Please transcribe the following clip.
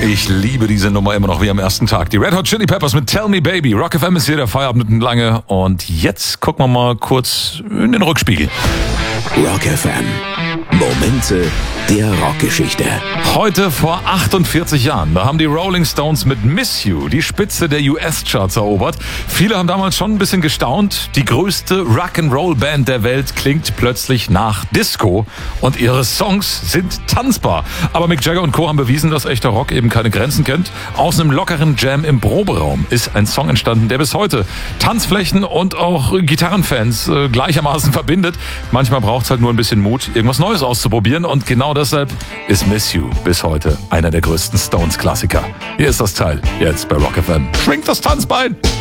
Ich liebe diese Nummer immer noch wie am ersten Tag. Die Red Hot Chili Peppers mit Tell Me Baby. Rock FM ist hier, der Feierabend nicht lange. Und jetzt gucken wir mal kurz in den Rückspiegel. Rock FM. Momente der Rockgeschichte. Heute vor 48 Jahren, da haben die Rolling Stones mit Miss You die Spitze der US-Charts erobert. Viele haben damals schon ein bisschen gestaunt. Die größte Rock'n'Roll-Band der Welt klingt plötzlich nach Disco und ihre Songs sind tanzbar. Aber Mick Jagger und Co. haben bewiesen, dass echter Rock eben keine Grenzen kennt. Aus einem lockeren Jam im Proberaum ist ein Song entstanden, der bis heute Tanzflächen und auch Gitarrenfans gleichermaßen verbindet. Manchmal braucht es halt nur ein bisschen Mut, irgendwas Neues auszuprobieren, und genau deshalb ist Miss You bis heute einer der größten Stones-Klassiker. Hier ist das Teil, jetzt bei Rock FM. Schwingt das Tanzbein!